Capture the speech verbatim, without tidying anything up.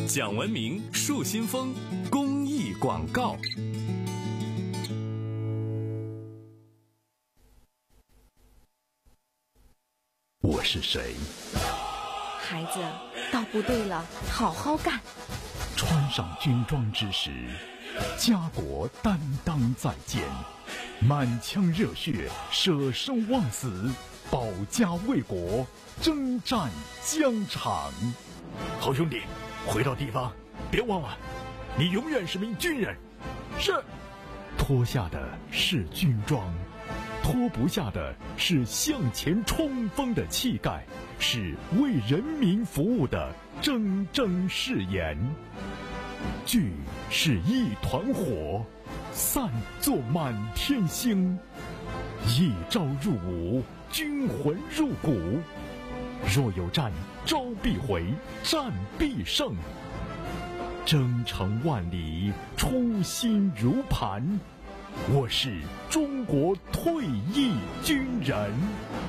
讲文明树新风公益广告。 我是谁？ 孩子，到部队了，好好干。 穿上军装之时，家国担当在肩，满腔热血，舍生忘死，保家卫国，征战疆场。好兄弟，回到地方，别忘了，你永远是名军人。是。脱下的是军装，脱不下的是向前冲锋的气概，是为人民服务的铮铮誓言。聚是一团火，散作满天星。一朝入伍，军魂入骨。若有战，招必回，战必胜。征程万里，初心如磐。我是中国退役军人。